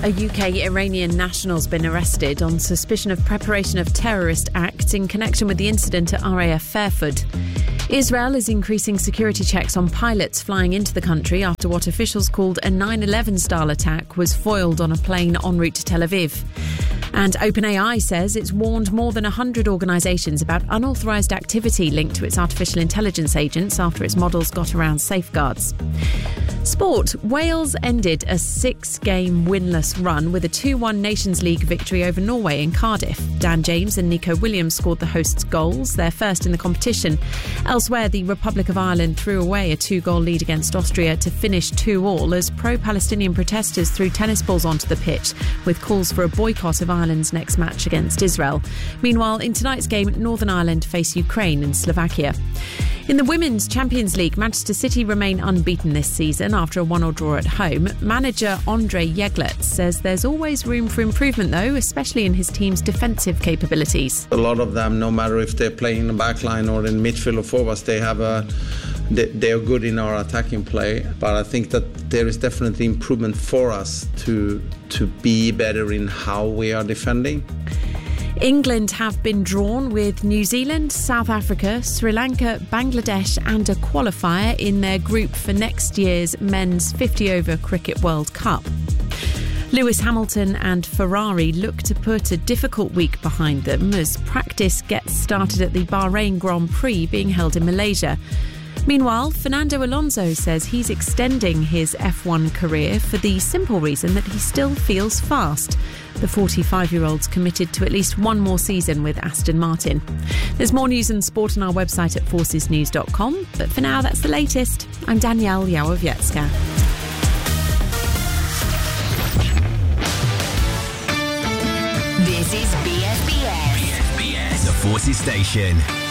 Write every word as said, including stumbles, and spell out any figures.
A U K Iranian national's been arrested on suspicion of preparation of terrorist acts in connection with the incident at R A F Fairford. Israel is increasing security checks on pilots flying into the country after what officials called a nine eleven style attack was foiled on a plane en route to Tel Aviv. And OpenAI says it's warned more than one hundred organisations about unauthorised activity linked to its artificial intelligence agents after its models got around safeguards. Sport. Wales ended a six-game winless run with a two one Nations League victory over Norway in Cardiff. Dan James and Nico Williams scored the hosts' goals, their first in the competition. Elsewhere, the Republic of Ireland threw away a two-goal lead against Austria to finish two all as pro-Palestinian protesters threw tennis balls onto the pitch with calls for a boycott of Ireland's next match against Israel. Meanwhile, in tonight's game, Northern Ireland face Ukraine and Slovakia. In the Women's Champions League, Manchester City remain unbeaten this season after a one all draw at home. Manager Andre Jeglet says there's always room for improvement, though, especially in his team's defensive capabilities. A lot of them, no matter if they're playing in the back line or in midfield or forwards, they have a they, they are good in our attacking play. But I think that there is definitely improvement for us to to be better in how we are defending. England have been drawn with New Zealand, South Africa, Sri Lanka, Bangladesh and a qualifier in their group for next year's Men's fifty over Cricket World Cup. Lewis Hamilton and Ferrari look to put a difficult week behind them as practice gets started at the Bahrain Grand Prix being held in Malaysia. Meanwhile, Fernando Alonso says he's extending his F one career for the simple reason that he still feels fast. The forty-five-year-old's committed to at least one more season with Aston Martin. There's more news and sport on our website at forces news dot com, but for now, that's the latest. I'm Danielle Yałowiecka. This is B S B S. B S B S, the Forces Station.